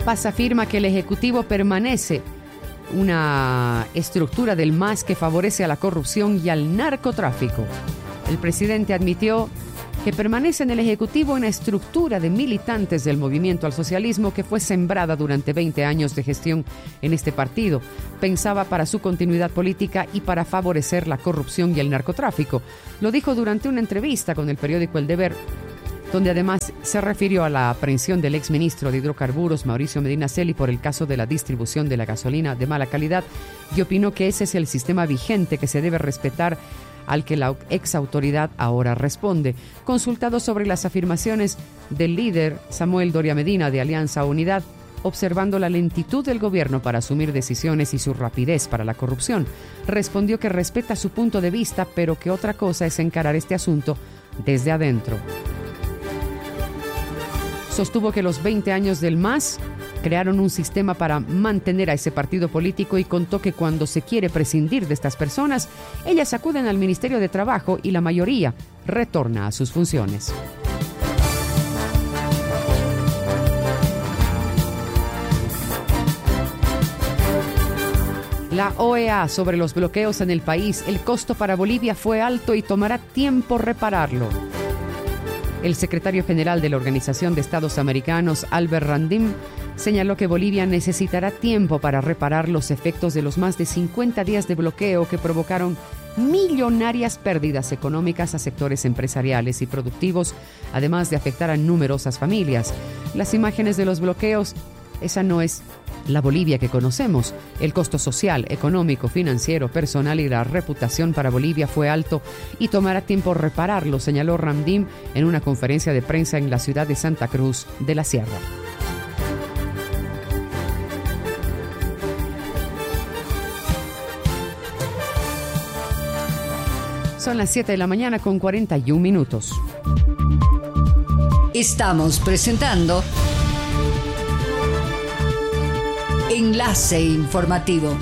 Paz afirma que el Ejecutivo permanece una estructura del MAS que favorece a la corrupción y al narcotráfico. El presidente admitió que permanece en el Ejecutivo una estructura de militantes del movimiento al socialismo que fue sembrada durante 20 años de gestión en este partido. Pensaba para su continuidad política y para favorecer la corrupción y el narcotráfico. Lo dijo durante una entrevista con el periódico El Deber, donde además se refirió a la aprehensión del exministro de Hidrocarburos, Mauricio Medinaceli, por el caso de la distribución de la gasolina de mala calidad, y opinó que ese es el sistema vigente que se debe respetar, al que la exautoridad ahora responde. Consultado sobre las afirmaciones del líder Samuel Doria Medina de Alianza Unidad, observando la lentitud del gobierno para asumir decisiones y su rapidez para la corrupción, respondió que respeta su punto de vista, pero que otra cosa es encarar este asunto desde adentro. Sostuvo que los 20 años del MAS crearon un sistema para mantener a ese partido político y contó que cuando se quiere prescindir de estas personas, ellas acuden al Ministerio de Trabajo y la mayoría retorna a sus funciones. La OEA sobre los bloqueos en el país. El costo para Bolivia fue alto y tomará tiempo repararlo. El secretario general de la Organización de Estados Americanos, Albert Randim, señaló que Bolivia necesitará tiempo para reparar los efectos de los más de 50 días de bloqueo que provocaron millonarias pérdidas económicas a sectores empresariales y productivos, además de afectar a numerosas familias. Las imágenes de los bloqueos, esa no es la Bolivia que conocemos. El costo social, económico, financiero, personal y la reputación para Bolivia fue alto y tomará tiempo repararlo, señaló Randim en una conferencia de prensa en la ciudad de Santa Cruz de la Sierra. Son las 7 de la mañana con 41 minutos. Estamos presentando Enlace Informativo.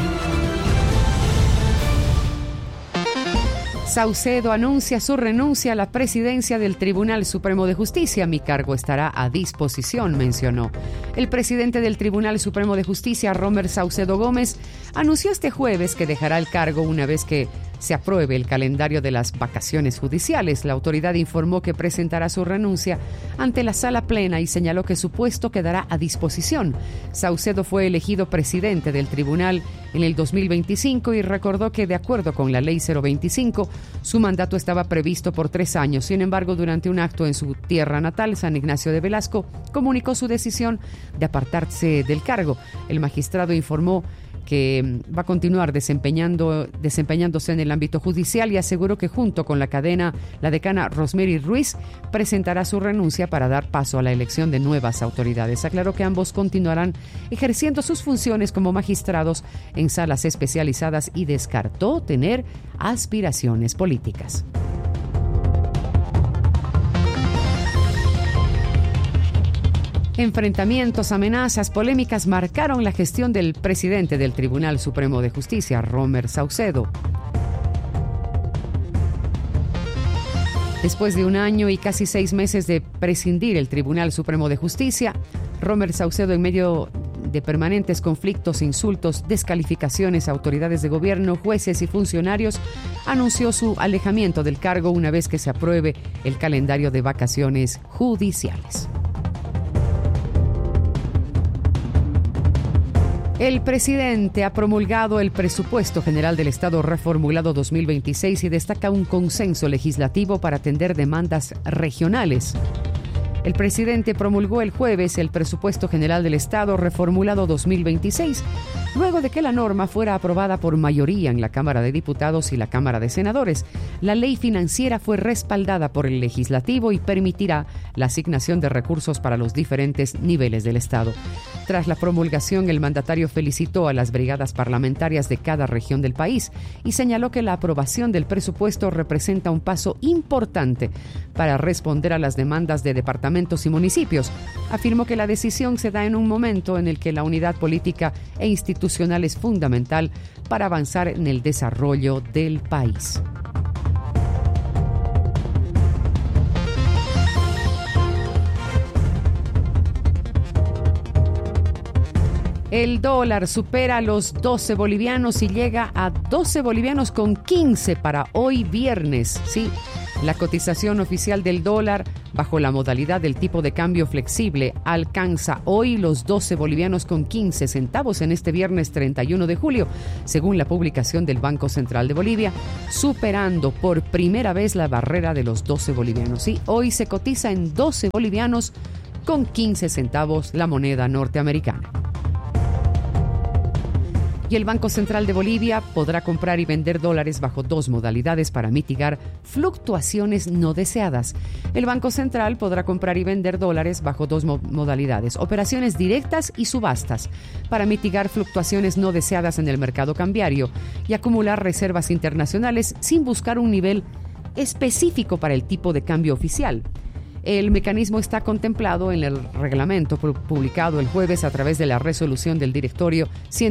Saucedo anuncia su renuncia a la presidencia del Tribunal Supremo de Justicia. Mi cargo estará a disposición, mencionó. El presidente del Tribunal Supremo de Justicia, Romer Saucedo Gómez, anunció este jueves que dejará el cargo una vez que se apruebe el calendario de las vacaciones judiciales. La autoridad informó que presentará su renuncia ante la sala plena y señaló que su puesto quedará a disposición. Saucedo fue elegido presidente del tribunal en el 2025 y recordó que, de acuerdo con la Ley 025, su mandato estaba previsto por 3 años. Sin embargo, durante un acto en su tierra natal, San Ignacio de Velasco, comunicó su decisión de apartarse del cargo. El magistrado informó que va a continuar desempeñándose en el ámbito judicial y aseguró que junto con la decana Rosemary Ruiz presentará su renuncia para dar paso a la elección de nuevas autoridades. Aclaró que ambos continuarán ejerciendo sus funciones como magistrados en salas especializadas y descartó tener aspiraciones políticas. Enfrentamientos, amenazas, polémicas marcaron la gestión del presidente del Tribunal Supremo de Justicia, Romer Saucedo. Después de 1 año y casi 6 meses de prescindir el Tribunal Supremo de Justicia, Romer Saucedo, en medio de permanentes conflictos, insultos, descalificaciones a autoridades de gobierno, jueces y funcionarios, anunció su alejamiento del cargo una vez que se apruebe el calendario de vacaciones judiciales. El presidente ha promulgado el Presupuesto General del Estado reformulado 2026 y destaca un consenso legislativo para atender demandas regionales. El presidente promulgó el jueves el Presupuesto General del Estado reformulado 2026, luego de que la norma fuera aprobada por mayoría en la Cámara de Diputados y la Cámara de Senadores. La ley financiera fue respaldada por el Legislativo y permitirá la asignación de recursos para los diferentes niveles del Estado. Tras la promulgación, el mandatario felicitó a las brigadas parlamentarias de cada región del país y señaló que la aprobación del presupuesto representa un paso importante para responder a las demandas de departamentos y municipios. Afirmó que la decisión se da en un momento en el que la unidad política e institucional es fundamental para avanzar en el desarrollo del país. El dólar supera los 12 bolivianos y llega a 12 bolivianos con 15 para hoy viernes. Sí, la cotización oficial del dólar bajo la modalidad del tipo de cambio flexible alcanza hoy los 12 bolivianos con 15 centavos en este viernes 31 de julio, según la publicación del Banco Central de Bolivia, superando por primera vez la barrera de los 12 bolivianos. Sí, hoy se cotiza en 12 bolivianos con 15 centavos la moneda norteamericana. Y el Banco Central de Bolivia podrá comprar y vender dólares bajo dos modalidades para mitigar fluctuaciones no deseadas. El Banco Central podrá comprar y vender dólares bajo dos modalidades, operaciones directas y subastas, para mitigar fluctuaciones no deseadas en el mercado cambiario y acumular reservas internacionales sin buscar un nivel específico para el tipo de cambio oficial. El mecanismo está contemplado en el reglamento publicado el jueves a través de la resolución del directorio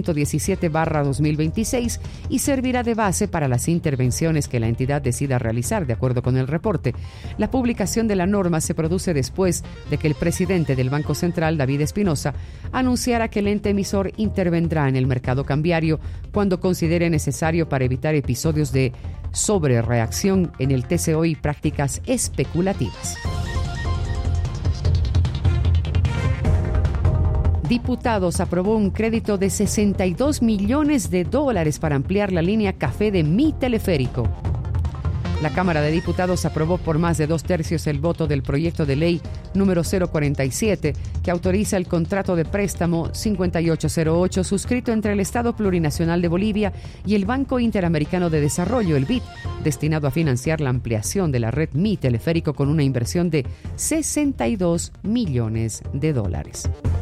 117/2026 y servirá de base para las intervenciones que la entidad decida realizar, de acuerdo con el reporte. La publicación de la norma se produce después de que el presidente del Banco Central, David Espinosa, anunciara que el ente emisor intervendrá en el mercado cambiario cuando considere necesario para evitar episodios de sobrereacción en el TCO y prácticas especulativas. Diputados aprobó un crédito de $62 millones para ampliar la línea Café de Mi Teleférico. La Cámara de Diputados aprobó por más de 2/3 el voto del proyecto de ley número 047, que autoriza el contrato de préstamo 5808 suscrito entre el Estado Plurinacional de Bolivia y el Banco Interamericano de Desarrollo, el BID, destinado a financiar la ampliación de la red Mi Teleférico con una inversión de $62 millones.